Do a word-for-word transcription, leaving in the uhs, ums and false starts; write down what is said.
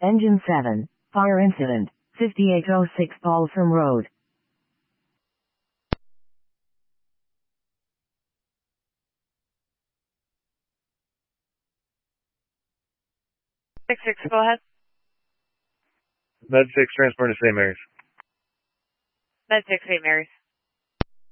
Engine seven, fire incident, fifty-eight oh six Balsam Road. six six, go ahead. Med six, transport to Saint Mary's. Med six, Saint Mary's.